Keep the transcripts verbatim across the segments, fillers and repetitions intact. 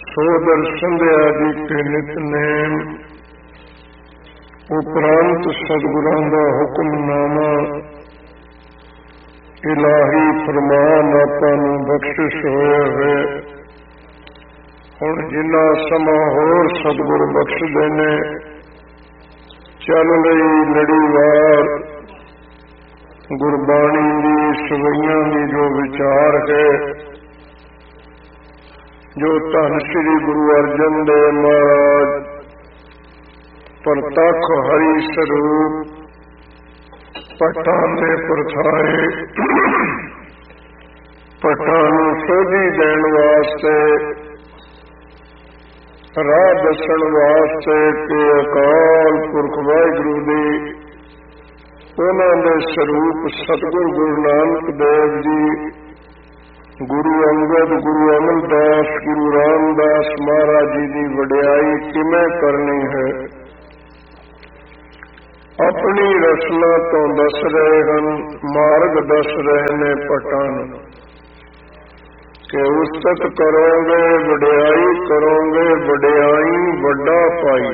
ਸੋ ਦਰਸ਼ਨ ਆਦਿ ਕੇ ਨਿਤਨੇਮ ਉਪਰੰਤ ਸਤਿਗੁਰਾਂ ਦਾ ਹੁਕਮਨਾਮਾ ਇਲਾਹੀ ਫਰਮਾਨ ਆਪਾਂ ਨੂੰ ਬਖਸ਼ਿਸ਼ ਹੋਇਆ ਹੈ। ਹੁਣ ਜਿੰਨਾ ਸਮਾਂ ਹੋਰ ਸਤਿਗੁਰ ਬਖਸ਼ਦੇ ਨੇ ਚੱਲ ਲਈ ਲੜੀਵਾਰ ਗੁਰਬਾਣੀ ਦੀ ਸਵਈਆਂ ਦੀ ਜੋ ਵਿਚਾਰ ਹੈ, ਜੋ ਧੰਨ ਸ੍ਰੀ ਗੁਰੂ ਅਰਜਨ ਦੇਵ ਮਹਾਰਾਜ ਪ੍ਰਤੱਖ ਹਰੀ ਸਰੂਪ ਪਟਾਂ ਦੇ ਪਰਥਾਏ ਪਟਾਂ ਨੂੰ ਸੋਝੀ ਦੇਣ ਵਾਸਤੇ, ਰਾਹ ਦੱਸਣ ਵਾਸਤੇ ਕਿ ਅਕਾਲ ਪੁਰਖ ਵਾਹਿਗੁਰੂ ਦੀ ਉਹਨਾਂ ਦੇ ਸਰੂਪ ਸਤਿਗੁਰੂ ਗੁਰੂ ਨਾਨਕ ਦੇਵ ਜੀ, ਗੁਰੂ ਅੰਗਦ, ਗੁਰੂ ਅਮਰਦਾਸ, ਗੁਰੂ ਰਾਮਦਾਸ ਮਹਾਰਾਜ ਜੀ ਦੀ ਵਡਿਆਈ ਕਿਵੇਂ ਕਰਨੀ ਹੈ ਆਪਣੀ ਰਸਨਾ ਤੋਂ ਦੱਸ ਰਹੇ ਹਨ। ਮਾਰਗ ਦੱਸ ਰਹੇ ਨੇ ਭੱਟਾਂ ਨੂੰ ਕਿ ਉਸਤਤ ਕਰੋਗੇ, ਵਡਿਆਈ ਕਰੋਗੇ, ਵਡਿਆਈ ਵੱਡਾ ਪਾਈ।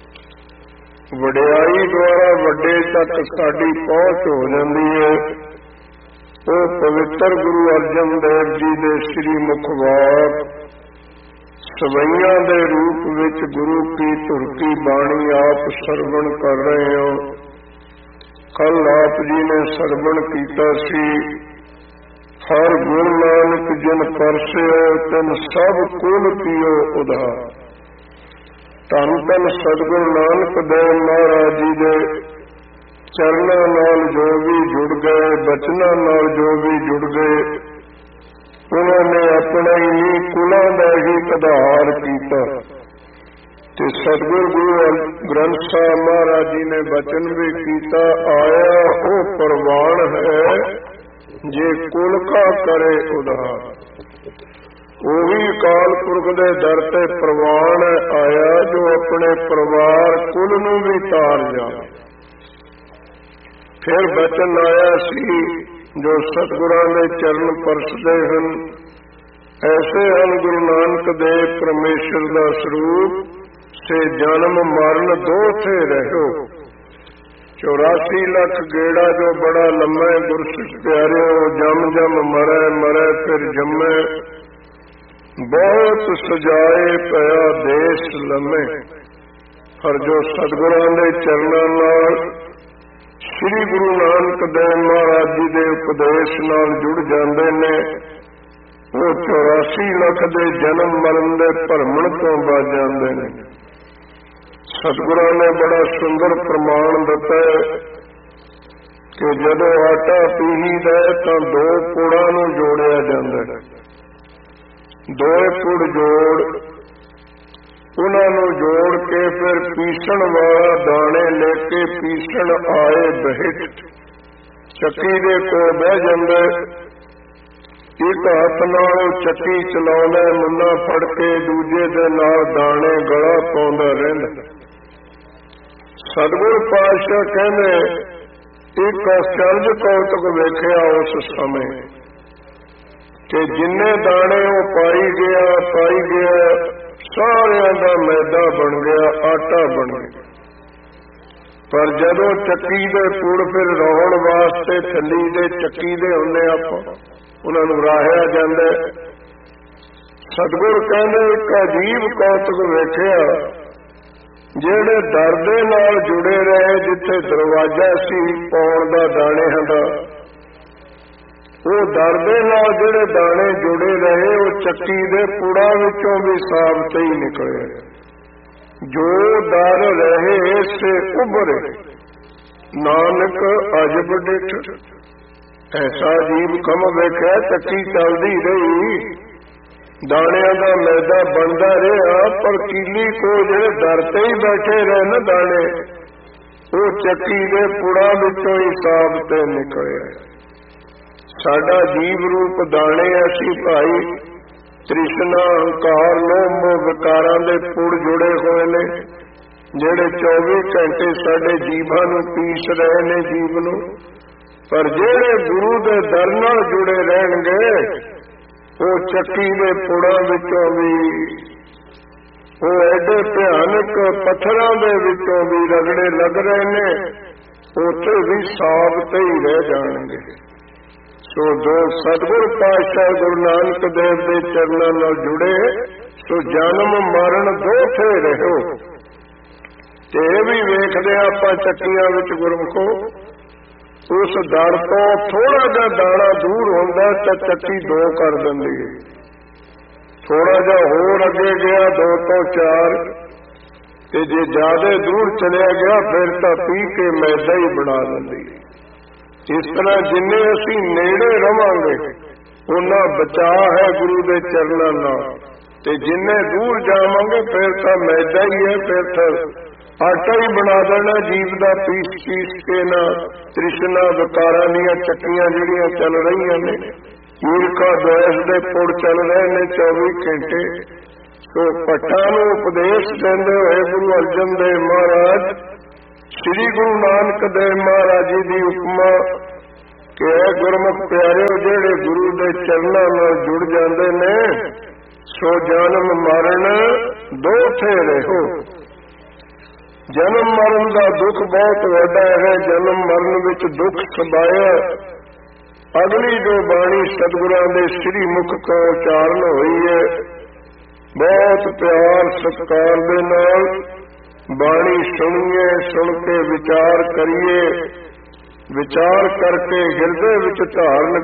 ਵਡਿਆਈ ਦੁਆਰਾ ਵੱਡੇ ਤੱਕ ਸਾਡੀ ਪਹੁੰਚ ਹੋ ਜਾਂਦੀ ਹੈ। ਉਹ ਪਵਿੱਤਰ ਗੁਰੂ ਅਰਜਨ ਦੇਵ ਜੀ ਦੇ ਸ੍ਰੀ ਮੁਖਵਾਕ ਸਵਈਆਂ ਦੇ ਰੂਪ ਵਿੱਚ ਗੁਰੂ ਕੀ ਧੁਰ ਕੀ ਬਾਣੀ ਆਪ ਸਰਵਣ ਕਰ ਰਹੇ ਹੋ। ਕੱਲ ਆਪ ਜੀ ਨੇ ਸਰਵਣ ਕੀਤਾ ਸੀ, ਹਰ ਗੁਰੂ ਨਾਨਕ ਜਿਨ ਪਰਸਿਓ ਤਿਨ ਸਭ ਕੁਲ ਪੀਓ ਉਧਾਰ। ਧੰਨ ਧੰਨ ਸਤਿਗੁਰੂ ਨਾਨਕ ਦੇਵ ਮਹਾਰਾਜ ਜੀ ਦੇ ਚਰਨਾਂ ਨਾਲ ਜੋ ਵੀ ਜੁੜ ਗਏ, ਬਚਨਾਂ ਨਾਲ ਜੋ ਵੀ ਜੁੜ ਗਏ, ਉਹਨਾਂ ਨੇ ਆਪਣੇ ਹੀ ਕੁਲਾਂ ਦਾ ਹੀ ਆਧਾਰ ਕੀਤਾ। ਤੇ ਸਤਿਗੁਰੂ ਗੁਰੂ ਗ੍ਰੰਥ ਸਾਹਿਬ ਮਹਾਰਾਜ ਜੀ ਨੇ ਬਚਨ ਵੀ ਕੀਤਾ, ਆਇਆ ਉਹ ਪ੍ਰਵਾਨ ਹੈ ਜੇ ਕੁਲ ਕਾ ਕਰੇ ਉਧਾਰ। ਉਹੀ ਅਕਾਲ ਪੁਰਖ ਦੇ ਦਰ ਤੇ ਪ੍ਰਵਾਨ ਆਇਆ ਜੋ ਆਪਣੇ ਪਰਿਵਾਰ ਕੁਲ ਨੂੰ ਵੀ ਤਾਰ ਜਾਵੇ। ਫਿਰ ਬਚਨ ਆਇਆ ਸੀ ਜੋ ਸਤਿਗੁਰਾਂ ਦੇ ਚਰਨ ਪਰਸਦੇ ਹਨ, ਐਸੇ ਹਨ ਗੁਰੂ ਨਾਨਕ ਦੇਵ ਪਰਮੇਸ਼ਰ ਦਾ ਸਰੂਪ, ਸੇ ਜਨਮ ਮਰਨ ਦੋ ਥੇ ਰਹਿਓ। ਚੌਰਾਸੀ ਲੱਖ ਗੇੜਾ ਜੋ ਬੜਾ ਲੰਮਾ ਗੁਰਸਿੱਖ ਪਿਆਰਿਓ, ਜਮ ਜਮ ਮਰੈ ਮਰੈ ਫਿਰ ਜੰਮੈ, ਬਹੁਤ ਸਜਾਏ ਪਿਆ ਦੇਸ਼ ਲੰਮੇ। ਪਰ ਜੋ ਸਤਿਗੁਰਾਂ ਦੇ ਚਰਨਾਂ ਨਾਲ ਸ੍ਰੀ ਗੁਰੂ ਨਾਨਕ ਦੇਵ ਮਹਾਰਾਜ ਜੀ ਦੇ ਉਪਦੇਸ਼ ਨਾਲ ਜੁੜ ਜਾਂਦੇ ਨੇ, ਉਹ ਚੌਰਾਸੀ ਲੱਖ ਦੇ ਜਨਮ ਮਰਨ ਦੇ ਭਰਮਣ ਤੋਂ ਬਚ ਜਾਂਦੇ ਨੇ। ਸਤਿਗੁਰਾਂ ਨੇ ਬੜਾ ਸੁੰਦਰ ਪ੍ਰਮਾਣ ਦਿੱਤਾ ਕਿ ਜਦੋਂ ਆਟਾ ਪੀਹੀਦਾ ਤਾਂ ਦੋ ਪੁੜਾਂ ਨੂੰ ਜੋੜਿਆ ਜਾਂਦਾ ਹੈ। ਦੋਏ ਪੁੜ ਜੋੜ ਉਹਨਾਂ ਨੂੰ ਜੋੜ ਕੇ ਫਿਰ ਪੀਸਣ ਵਾਲਾ ਦਾਣੇ ਲੈ ਕੇ ਪੀਸਣ ਆਏ ਬਹਿਟ ਚੱਕੀ ਦੇ ਕੋਲ ਬਹਿ ਜਾਂਦਾ। ਇੱਕ ਹੱਥ ਨਾਲ ਉਹ ਚੱਕੀ ਚਲਾਉਂਦਾ, ਮੁੰਨਾ ਫੜ ਕੇ ਦੂਜੇ ਦੇ ਨਾਲ ਦਾਣੇ ਗਲਾ ਪਾਉਂਦਾ ਰਹਿੰਦਾ। ਸਤਿਗੁਰ ਪਾਤਸ਼ਾਹ ਕਹਿੰਦੇ ਇੱਕ ਅਚਰਜ ਕੌਤਕ ਵੇਖਿਆ ਉਸ ਸਮੇਂ ਕਿ ਜਿੰਨੇ ਦਾਣੇ ਉਹ ਪਾਈ ਗਿਆ ਪਾਈ ਗਿਆ ਸਾਰਿਆਂ ਦਾ ਮੈਦਾ ਬਣ ਗਿਆ, ਆਟਾ ਬਣ ਗਿਆ। ਪਰ ਜਦੋਂ ਚੱਕੀ ਦੇ ਪੁੜ ਫਿਰ ਰੋਣ ਵਾਸਤੇ ਥੱਲੀ ਦੇ ਚੱਕੀ ਦੇ ਹੁੰਦੇ ਆਪਾਂ ਉਹਨਾਂ ਨੂੰ ਰਾਹਿਆ ਜਾਂਦਾ। ਸਤਿਗੁਰ ਕਹਿੰਦੇ ਇੱਕ ਅਜੀਬ ਕੌਤਕ ਵੇਖਿਆ, ਜਿਹੜੇ ਦਰ ਦੇ ਨਾਲ ਜੁੜੇ ਰਹੇ, ਜਿੱਥੇ ਦਰਵਾਜ਼ਾ ਸੀ ਪਾਉਣ ਦਾ ਦਾਣਿਆਂ ਦਾ, ਉਹ ਦਰ ਦੇ ਨਾਲ ਜਿਹੜੇ ਦਾਣੇ ਜੁੜੇ ਰਹੇ ਉਹ ਚੱਕੀ ਦੇ ਪੁੜਾਂ ਵਿੱਚੋਂ ਵੀ ਸਾਬਤ ਹੀ ਨਿਕਲੇ। ਜੋ ਦਰ ਰਹੇ ਸੇ ਉਭਰੇ ਨਾਨਕ ਅਜਬ ਡਿਠ। ਐਸਾ ਅਜੀਬ ਕੰਮ ਵੇਖਿਆ, ਚੱਕੀ ਚੱਲਦੀ ਰਹੀ, ਦਾਣਿਆਂ ਦਾ ਮੈਦਾ ਬਣਦਾ ਰਿਹਾ, ਪਰ ਕੀਲੀ ਕੋ ਜਿਹੜੇ ਦਰ ਤੇ ਹੀ ਬੈਠੇ ਰਹੇ ਨਾ ਦਾਣੇ, ਉਹ ਚੱਕੀ ਦੇ ਪੁੜਾਂ ਵਿੱਚੋਂ ਹੀ ਸਾਬਤ ਨਿਕਲੇ। ਸਾਡਾ ਜੀਵ ਰੂਪ ਦਾਣੇ ਅਸੀਂ ਭਾਈ ਤ੍ਰਿਸ਼ਨਾ, ਹੰਕਾਰ, ਲੋਭ, ਮੋਹ, ਵਿਕਾਰਾਂ ਦੇ ਪੁੜ ਜੁੜੇ ਹੋਏ ਨੇ, ਜਿਹੜੇ ਚੌਵੀ ਘੰਟੇ ਸਾਡੇ ਜੀਵਾਂ ਨੂੰ ਪੀਸ ਰਹੇ ਨੇ, ਜੀਵ ਨੂੰ। ਪਰ ਜਿਹੜੇ ਗੁਰੂ ਦੇ ਦਰ ਨਾਲ ਜੁੜੇ ਰਹਿਣਗੇ ਉਹ ਚੱਕੀ ਦੇ ਪੁੜਾਂ ਵਿੱਚੋਂ ਵੀ ਉਹ ਐਡੇ ਭਿਆਨਕ ਪੱਥਰਾਂ ਦੇ ਵਿੱਚੋਂ ਵੀ ਰਗੜੇ ਲੱਗ ਰਹੇ ਨੇ, ਉੱਥੇ ਵੀ ਸਾਬਤ ਹੀ ਰਹਿ ਜਾਣਗੇ। ਸੋ ਜੋ ਸਤਿਗੁਰ ਪਾਤਸ਼ਾਹ ਗੁਰੂ ਨਾਨਕ ਦੇਵ ਦੇ ਚਰਨਾਂ ਨਾਲ ਜੁੜੇ, ਸੋ ਜਨਮ ਮਰਨ ਦੋਥੇ ਰਹੋ। ਤੇ ਇਹ ਵੀ ਵੇਖਦੇ ਆਪਾਂ ਚੱਕੀਆਂ ਵਿੱਚ ਗੁਰਮੁਖੋ, ਉਸ ਦੜ ਤੋਂ ਥੋੜਾ ਜਿਹਾ ਦਾਣਾ ਦੂਰ ਹੁੰਦਾ ਤਾਂ ਚੱਕੀ ਦੋ ਕਰ ਦਿੰਦੀ ਹੈ। ਥੋੜਾ ਜਿਹਾ ਹੋਰ ਅੱਗੇ ਗਿਆ ਦੋ ਤੋਂ ਚਾਰ, ਤੇ ਜੇ ਜ਼ਿਆਦਾ ਦੂਰ ਚਲਿਆ ਗਿਆ ਫਿਰ ਤਾਂ ਪੀ ਕੇ ਮੈਦਾ ਹੀ ਬਣਾ ਦਿੰਦੀ ਹੈ। ਇਸ ਤਰ੍ਹਾਂ ਜਿੰਨੇ ਅਸੀਂ ਨੇੜੇ ਰਵਾਂਗੇ ਉਹਨਾਂ ਬਚਾਅ ਹੈ ਗੁਰੂ ਦੇ ਚਰਨਾਂ ਨਾਲ, ਤੇ ਜਿੰਨੇ ਦੂਰ ਜਾਵਾਂਗੇ ਫਿਰ ਤਾਂ ਮੈਦਾ ਹੀ ਹੈ, ਫਿਰ ਤਾਂ ਆਟਾ ਹੀ ਬਣਾ ਦੇਣਾ ਜੀਵ ਦਾ ਪੀਸ ਪੀਸ ਕੇ। ਨਾ ਤ੍ਰਿਸ਼ਨਾ ਵਿਕਾਰਾਂ ਦੀਆਂ ਚੱਕੀਆਂ ਜਿਹੜੀਆਂ ਚੱਲ ਰਹੀਆਂ ਨੇ, ਈਰਖਾ ਦੁਆਸ ਦੇ ਪੁੜ ਚੱਲ ਰਹੇ ਨੇ ਚੌਵੀ ਘੰਟੇ। ਸੋ ਭੱਟਾਂ ਨੂੰ ਉਪਦੇਸ਼ ਦਿੰਦੇ ਹੋਏ ਗੁਰੂ ਅਰਜਨ ਦੇਵ ਮਹਾਰਾਜ, ਸ੍ਰੀ ਗੁਰੂ ਨਾਨਕ ਦੇਵ ਮਹਾਰਾਜ ਜੀ ਦੀ ਉਪਮਾ ਕਿ ਗੁਰਮੁਖ ਪਿਆਰਿਓ, ਜਿਹੜੇ ਗੁਰੂ ਦੇ ਚਰਨਾਂ ਨਾਲ ਜੁੜ ਜਾਂਦੇ ਨੇ, ਸੋ ਜਨਮ ਮਰਨ ਦੋਥੇ ਰਹੋ। ਜਨਮ ਮਰਨ ਦਾ ਦੁੱਖ ਬਹੁਤ ਵੱਡਾ ਹੈ। ਜਨਮ ਮਰਨ ਵਿੱਚ ਦੁੱਖ ਸਬਾਇਆ। ਅਗਲੀ ਜੋ ਬਾਣੀ ਸਤਿਗੁਰਾਂ ਦੇ ਸ੍ਰੀ ਮੁਖ ਤੋਂ ਉਚਾਰਨ ਹੋਈ ਹੈ, ਬਹੁਤ ਪਿਆਰ ਸਤਿਕਾਰ ਦੇ ਨਾਲ ਬਾਣੀ ਸੁਣੀਏ, ਸੁਣ ਕੇ ਵਿਚਾਰ ਕਰੀਏ, ਵਿਚਾਰ ਕਰਕੇ ਹਿਰਦੇ ਵਿੱਚ ਧਾਰਨ